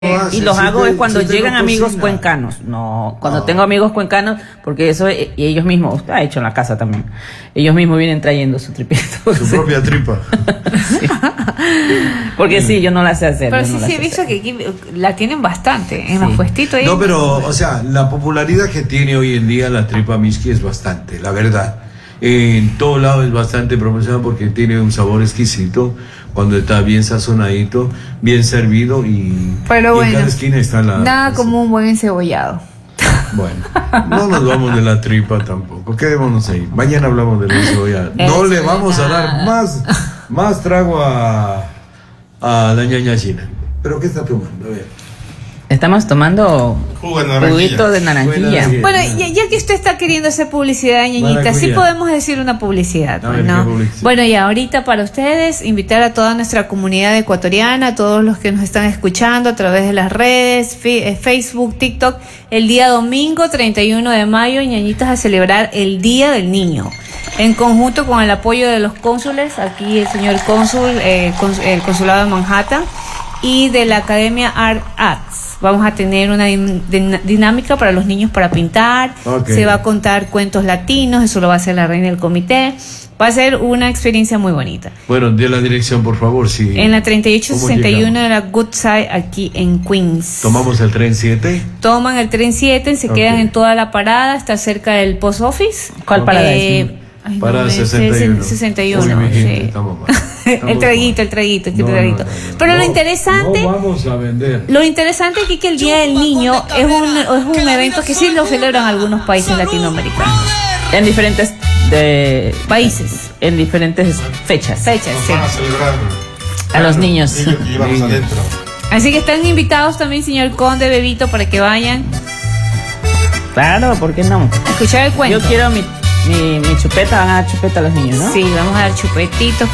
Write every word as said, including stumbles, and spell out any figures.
haces, y los sí hago te- es cuando sí te llegan lo amigos cocina. cuencanos. No, cuando Ah. tengo amigos cuencanos, porque eso eh, y ellos mismos, usted ha hecho en la casa también. Ellos mismos vienen trayendo su tripito. Su propia tripa. Sí. Porque sí, yo no la sé hacer. Pero yo sí, no la sí he sé visto hacer. que aquí la tienen bastante en Sí. los puestitos ahí. No, pero, o sea, la popularidad que tiene hoy en día la tripa Miski es bastante, la verdad. En todo lado es bastante promocionada porque tiene un sabor exquisito cuando está bien sazonadito, bien servido y, Pero y en bueno, cada esquina está la... nada como un buen encebollado. Bueno, no nos vamos de la tripa tampoco, quedémonos ahí. Mañana hablamos de la cebolla. No Eso le es vamos a dar nada. más, más trago a, a la ñaña china. ¿Pero qué está tomando? A ver. Estamos tomando Jugo de naranjilla. juguito de naranjilla. Buena Bueno, ya, ya que usted está queriendo hacer publicidad, ñañita, sí Maracuyá. podemos decir una publicidad, A ver, ¿no? ¿qué publicidad? Bueno, y ahorita para ustedes, invitar a toda nuestra comunidad ecuatoriana, a todos los que nos están escuchando a través de las redes, fi- eh, Facebook, TikTok, el día domingo treinta y uno de mayo, ñañitas, a celebrar el Día del Niño. En conjunto con el apoyo de los cónsules, aquí el señor cónsul, eh, cons- el consulado de Manhattan, y de la Academia Art Arts. Vamos a tener una din- din- dinámica para los niños para pintar. Ok. Se va a contar cuentos latinos, eso lo va a hacer la reina del comité. Va a ser una experiencia muy bonita. Bueno, de la dirección, por favor, si... En la treinta y ocho ¿Cómo sesenta y uno llegamos? de la Good Side, aquí en Queens. Tomamos el tren siete. Toman el tren siete, se Ok. quedan en toda la parada, está cerca del post office. ¿Cuál parada es? ay, Para no, es sesenta y uno. sesenta y Uy, uno, mi gente, sí. estamos mal. Estamos El traguito, mal. el traguito, el No, no, traguito. no, no, Pero no. lo interesante... No vamos a vender. Lo interesante aquí que el Día del Niño es un, es un evento que sí lo celebran algunos países latinoamericanos. En diferentes de Países. en diferentes fechas. Fechas, Nos sí. van a celebrar A los niños. niños que llevamos Niños. adentro. Así que están invitados también, señor Conde, Bebito, para que vayan Claro, ¿por qué no? a escuchar el cuento. Yo quiero mi, mi, mi chupeta, van a dar chupeta a los niños, ¿no? Sí, vamos a dar chupetitos.